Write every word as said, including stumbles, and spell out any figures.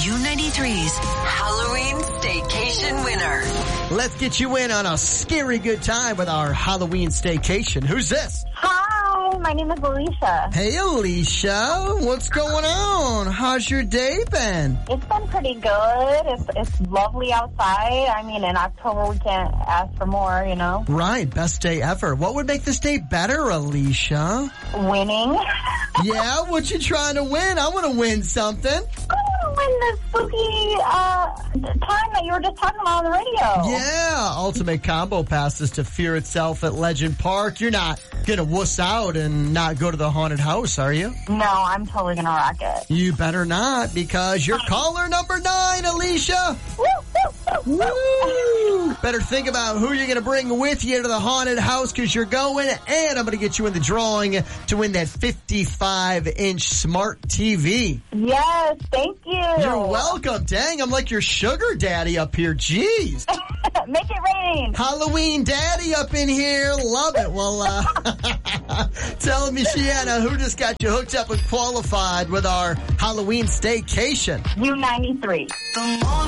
U ninety-three's Halloween Staycation winner. Let's get you in on a scary good time with our Halloween staycation. Who's this? Hi, my name is Alicia. Hey, Alicia. What's going on? How's your day been? It's been pretty good. It's it's lovely outside. I mean, in October, we can't ask for more, you know. Right. Best day ever. What would make this day better, Alicia? Winning. Yeah? What you trying to win? I want to win something. I want to win the spooky uh, time that you were just talking about on the radio. Yeah. Ultimate combo passes to Fear Itself at Legend Park. You're not going to wuss out and not go to the haunted house, are you? No, I'm totally going to rock it. You better not, because you're caller number nine, Alicia. Woo, woo, woo, Woo! Better think about who you're going to bring with you to the haunted house, because you're going, and I'm going to get you in the drawing to win that fifty-five inch smart T V. Yes, thank you. You're welcome. Dang, I'm like your sugar daddy up here. Jeez. Make it rain. Halloween daddy up in here. Love it. Well, uh, tell me, Shiana, who just got you hooked up and qualified with our Halloween staycation? U ninety-three.